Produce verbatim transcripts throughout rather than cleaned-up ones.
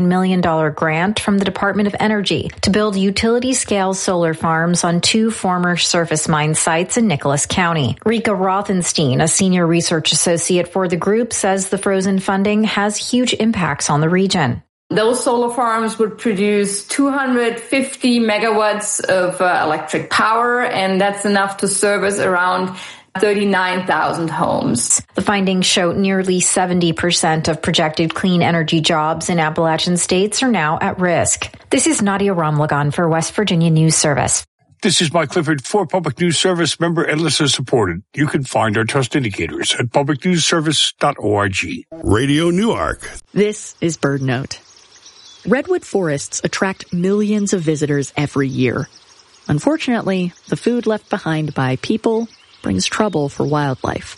million dollars grant from the Department of Energy to build utility-scale solar farms on two former surface mine sites in Nicholas County. Rika Rothenstein, a senior research associate for the group, says the frozen funding has huge impacts on the region. Those solar farms would produce two hundred fifty megawatts of uh, electric power, and that's enough to service around thirty-nine thousand homes. The findings show nearly seventy percent of projected clean energy jobs in Appalachian states are now at risk. This is Nadia Ramlagan for West Virginia News Service. This is Mike Clifford for Public News Service, member and listener supported. You can find our trust indicators at public news service dot org. Radio Newark. This is Bird Note. Redwood forests attract millions of visitors every year. Unfortunately, the food left behind by people brings trouble for wildlife.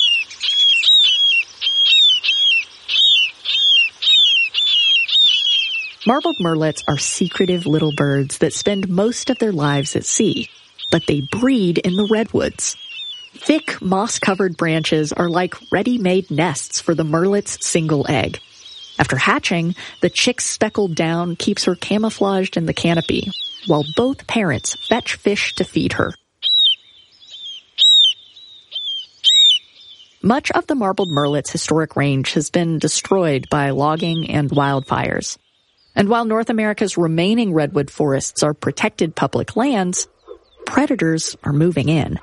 Marbled murrelets are secretive little birds that spend most of their lives at sea, but they breed in the redwoods. Thick, moss-covered branches are like ready-made nests for the murrelet's single egg. After hatching, the chick's speckled down keeps her camouflaged in the canopy, while both parents fetch fish to feed her. Much of the marbled murrelet's historic range has been destroyed by logging and wildfires. And while North America's remaining redwood forests are protected public lands, predators are moving in.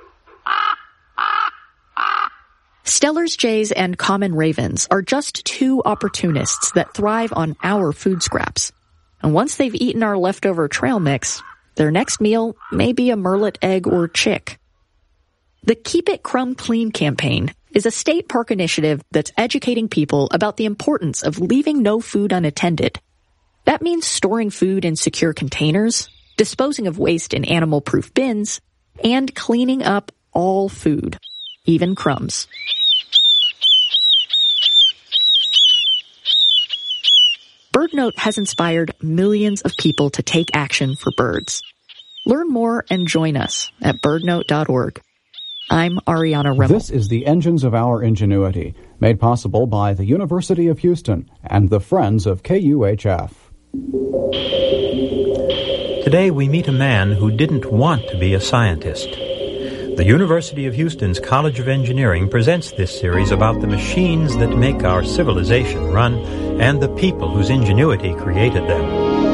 Steller's jays and common ravens are just two opportunists that thrive on our food scraps. And once they've eaten our leftover trail mix, their next meal may be a murrelet egg or chick. The Keep It Crumb Clean campaign is a state park initiative that's educating people about the importance of leaving no food unattended. That means storing food in secure containers, disposing of waste in animal-proof bins, and cleaning up all food, even crumbs. BirdNote has inspired millions of people to take action for birds. Learn more and join us at bird note dot org. I'm Ariana Remmel. This is the Engines of Our Ingenuity, made possible by the University of Houston and the Friends of K U H F. Today we meet a man who didn't want to be a scientist. The University of Houston's College of Engineering presents this series about the machines that make our civilization run and the people whose ingenuity created them.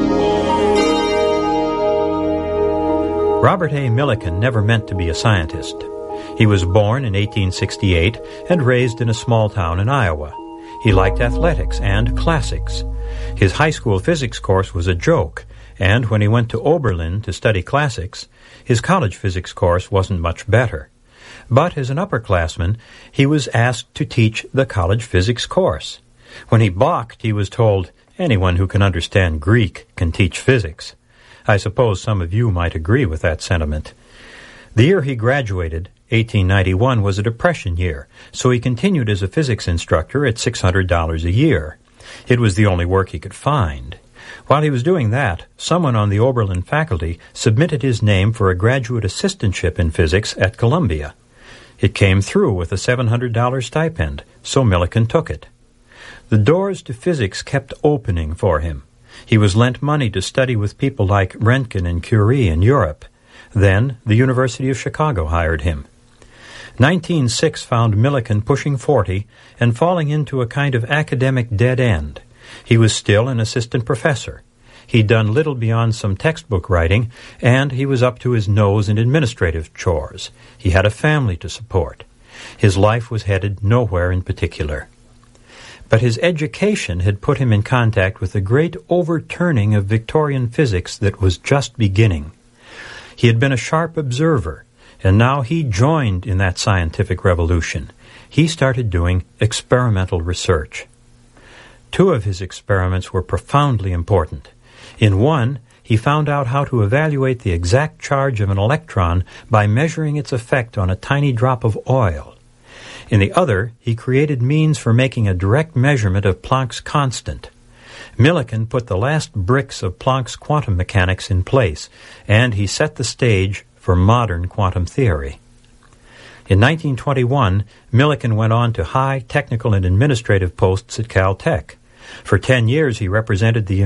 Robert A. Millikan never meant to be a scientist. He was born in eighteen sixty-eight and raised in a small town in Iowa. He liked athletics and classics. His high school physics course was a joke, and when he went to Oberlin to study classics, his college physics course wasn't much better. But as an upperclassman, he was asked to teach the college physics course. When he balked, he was told, anyone who can understand Greek can teach physics. I suppose some of you might agree with that sentiment. The year he graduated, eighteen ninety-one, was a depression year, so he continued as a physics instructor at six hundred dollars a year. It was the only work he could find. While he was doing that, someone on the Oberlin faculty submitted his name for a graduate assistantship in physics at Columbia. It came through with a seven hundred dollars stipend, so Millikan took it. The doors to physics kept opening for him. He was lent money to study with people like Röntgen and Curie in Europe. Then the University of Chicago hired him. nineteen oh six found Millikan pushing forty and falling into a kind of academic dead end. He was still an assistant professor. He'd done little beyond some textbook writing, and he was up to his nose in administrative chores. He had a family to support. His life was headed nowhere in particular. But his education had put him in contact with the great overturning of Victorian physics that was just beginning. He had been a sharp observer, and now he joined in that scientific revolution. He started doing experimental research. Two of his experiments were profoundly important. In one, he found out how to evaluate the exact charge of an electron by measuring its effect on a tiny drop of oil. In the other, he created means for making a direct measurement of Planck's constant. Millikan put the last bricks of Planck's quantum mechanics in place, and he set the stage for modern quantum theory. In nineteen twenty-one, Millikan went on to high technical and administrative posts at Caltech. For ten years, he represented the